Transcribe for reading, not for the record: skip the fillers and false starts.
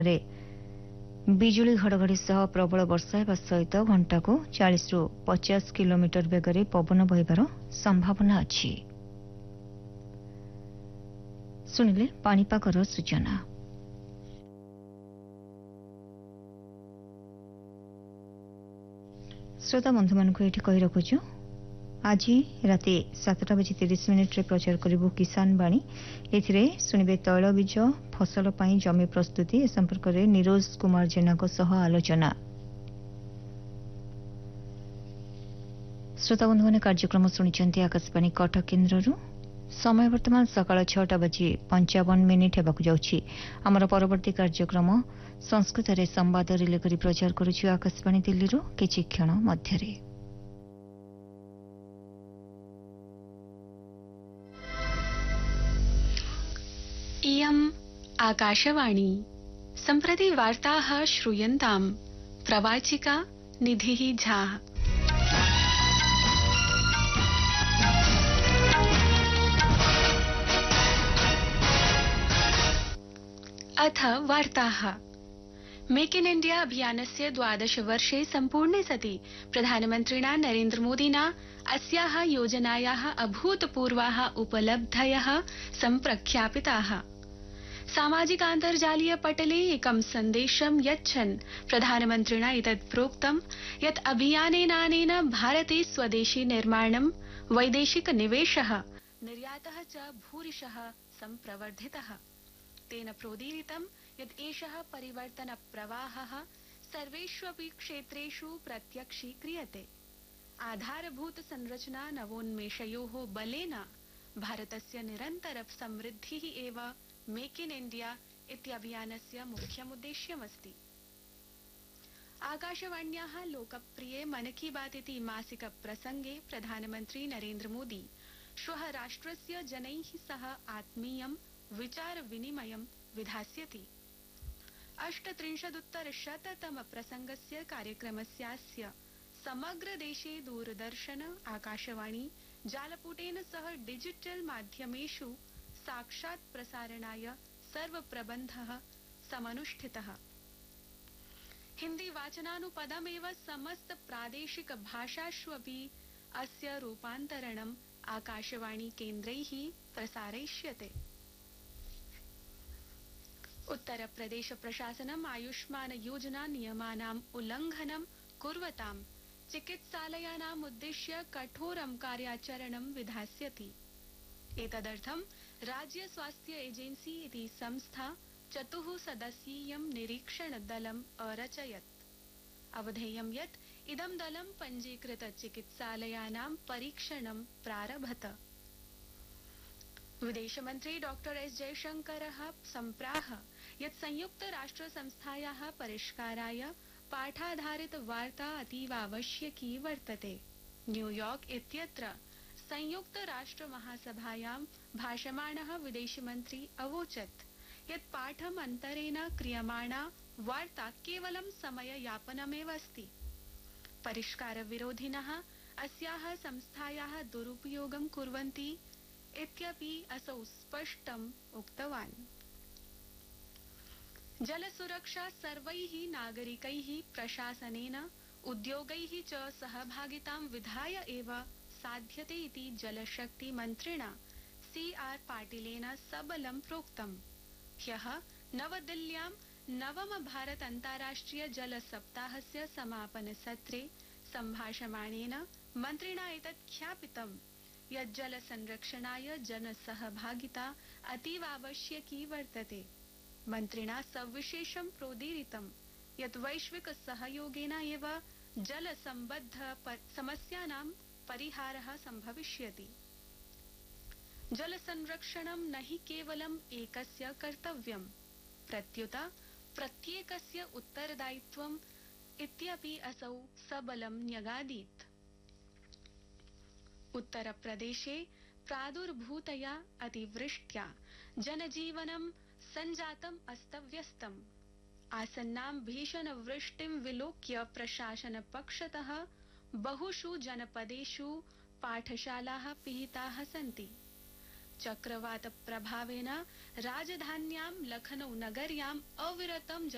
रे बिजुली घड़घड़ी सह प्रबल वर्षा हेबा सहित घंटा को 40 रु 50 किलोमीटर बेगरे पवन बहिबार संभावना अछि। सुनिले पाणीपागर सूचना। श्रोता बंधु मान को कही रखुछु आज राति 7:30 रे प्रचार करिबु किसान बाणी। एथिरे सुनिबे तैल बीज फसल पाई जमी प्रस्तुति ए संपर्क रे निरोज कुमार जेना को सह आलोचना। श्रोता बंधु माने कार्यक्रम सुनिचंती आकाशवाणी कटक केन्द्ररू। समय वर्तमान सकाळ 6:55 हेबाकु जाउछि। हमर परवर्ती कार्यक्रम संस्कृत रे संवाद रिले करी प्रचार करूछु आकाशवाणी दिल्ली रो किछि क्षण मध्यरे। इयम् आकाशवाणी सम्प्रति वार्ताः श्रूयन्ताम्। प्रवाचिका निधिः झा। अथ वार्ताः। मेक इन इंडिया अभियानस्य 12 वर्षे सम्पूर्णे सति प्रधानमन्त्रिणा नरेन्द्रमोदिना अस्याः योजनायाः अभूतपूर्वाः उपलब्धयः सम्प्रख्यापिताः। सामाजिकान्तर्जालीय पटले एकं सन्देशं यच्छन् प्रधानमन्त्रिणा एतत् प्रोक्तं यत् अभियानेनानेन भारते स्वदेशी निर्माणं, वैदेशिक निवेशः, निर्यातः च भूरिशः सम्प्रवर्धितः। तेन प्रोदीरितं यत् एषः परिवर्तन प्रवाहः सर्वेष्वपि क्षेत्रेषु प्रत्यक्षीक्रियते। आधारभूत संरचना नवोन्मेषयोः बलेन भारतस्य निरन्तर समृद्धिः एव मेक इन इंडिया इत्यभियानस्य मुख्यमुद्देश्यमस्ति। आकाशवाण्याः लोकप्रिये मन की बात इति मासिक प्रसंगे प्रधानमन्त्री नरेन्द्र मोदी श्वः राष्ट्रस्य जनैः सह आत्मीयं विचार विनिमयं विधास्यति। 38-तम प्रसंगस्य कार्यक्रमस्यास्य समग्र देशे दूरदर्शन, आकाशवाणी, जालपुटेन सह डिजिटल माध्यमेषु साक्षात् प्रसारणाय सर्वप्रबन्धः समनुष्ठितः। हिन्दी वाचनानुपदमेव समस्त प्रादेशिक भाषाष्वपि अस्य रूपान्तरणम् आकाशवाणी केन्द्रैः प्रसारयिष्यते। उत्तर प्रदेश प्रशासनम् आयुष्मान योजना नियमानाम् उल्लङ्घनं कुर्वतां चिकित्सालयानाम् उद्दिश्य कठोरं कार्याचरणं विधास्यति। एतदर्थं राज्य स्वास्थ्य एजेन्सी इति संस्था 4 सदस्यीयं निरीक्षण दलम् अरचयत्। अवधेयं यत् इदं दलं पञ्जीकृत चिकित्सालयानां परीक्षणं प्रारभत। विदेशमन्त्री डॉक्टर एस जयशंकरः सम्प्राह यत् संयुक्त राष्ट्र संस्थायाः परिष्काराय पाठाधारित वार्ता अतीवावश्यकी वर्तते। न्यूयॉर्क इत्यत्र संयुक्त राष्ट्र महासभायां भाषमाणः विदेशमन्त्री अवोचत् यत् पाठमन्तरेण क्रियमाणा वार्ता केवलं समययापनमेव अस्ति। परिष्कार विरोधिनः अस्याः संस्थायाः दुरुपयोगं कुर्वन्ति इत्यपि असौ स्पष्टम् उक्तवान्। जलसुरक्षा सर्वैः नागरिकैः, प्रशासनेन, उद्योगैः च सहभागितां विधाय एव साध्यते इति जलशक्ति मन्त्रिणा CR पाटिलेन सबलं प्रोक्तम्। ह्यः नवदिल्ल्यां 9 भारत अन्ताराष्ट्रिय जल सप्ताहस्य समापन सत्रे सम्भाषमाणेन मन्त्रिणा एतत् ख्यापितम् यत् जल संरक्षणाय जनसहभागिता अतीवावश्यकी वर्तते। मन्त्रिणा सविशेषं प्रोदीरितं यत् वैश्विक सहयोगेन एव जल सम्बद्ध समस्यानां परिहारः सम्भविष्यति। जल संरक्षणं न हि केवलम् एकस्य कर्तव्यं, प्रत्युत प्रत्येकस्य उत्तरदायित्वम् इत्यपि असौ सबलं न्यगादीत्। उत्तरप्रदेशे प्रादुर्भूतया अतिवृष्ट्या जनजीवनं सञ्जातम् अस्तव्यस्तम्। आसन्नां भीषणवृष्टिं विलोक्य प्रशासनपक्षतः बहुषु जनपदेषु पाठशालाः पिहिताः सन्ति। चक्रवात प्रभावेन राजधान्यां लखनऊ नगर्याम् अविरतं